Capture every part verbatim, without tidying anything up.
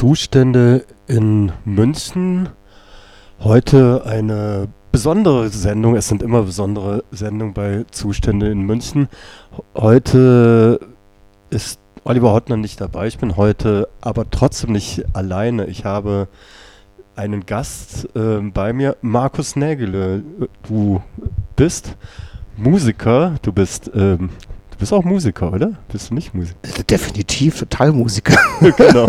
Zustände in München. Heute eine besondere Sendung. Es sind immer besondere Sendungen bei Zustände in München. Heute ist Oliver Hottner nicht dabei. Ich bin heute aber trotzdem nicht alleine. Ich habe einen Gast äh, bei mir, Markus Nägele. Du bist Musiker. Du bist, ähm, du bist auch Musiker, oder? Bist du nicht Musiker? Definitiv, total Musiker. Genau.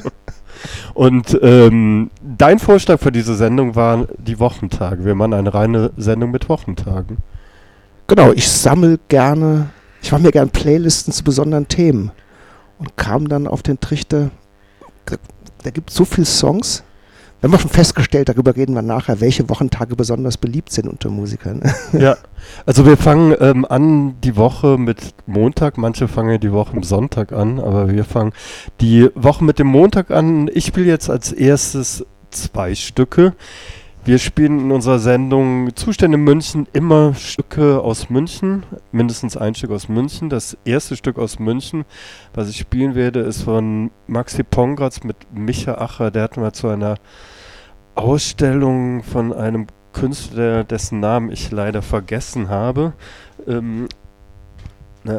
Und ähm, dein Vorschlag für diese Sendung waren die Wochentage. Wir machen eine reine Sendung mit Wochentagen. Genau, ich sammle gerne, ich mache mir gerne Playlisten zu besonderen Themen und kam dann auf den Trichter, da, da gibt es so viele Songs. Wir haben wir schon festgestellt, darüber reden wir nachher, welche Wochentage besonders beliebt sind unter Musikern. Ja, also wir fangen ähm, an die Woche mit Montag, manche fangen die Woche am Sonntag an, aber wir fangen die Woche mit dem Montag an. Ich spiele jetzt als erstes zwei Stücke. Wir spielen in unserer Sendung Zustände in München immer Stücke aus München, mindestens ein Stück aus München. Das erste Stück aus München, was ich spielen werde, ist von Maxi Pongratz mit Micha Acher. Der hat mal zu einer Ausstellung von einem Künstler, dessen Namen ich leider vergessen habe. Ähm, na,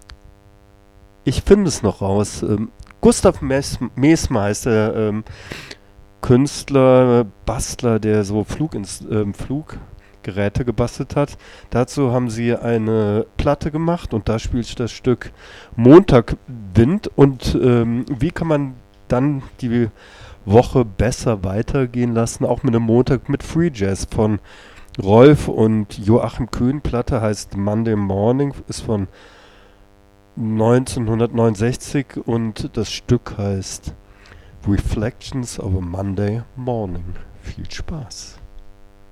ich finde es noch raus. Ähm, Gustav Mes- Mesmer heißt der ähm, Künstler, Bastler, der so Flugins- ähm, Fluggeräte gebastelt hat. Dazu haben sie eine Platte gemacht und da spielt das Stück Montagwind. Und ähm, wie kann man dann die Woche besser weitergehen lassen, auch mit einem Montag mit Free Jazz von Rolf und Joachim Kühn. Platte heißt Monday Morning, ist von neunzehnhundertneunundsechzig und das Stück heißt Reflections of a Monday Morning. Viel Spaß.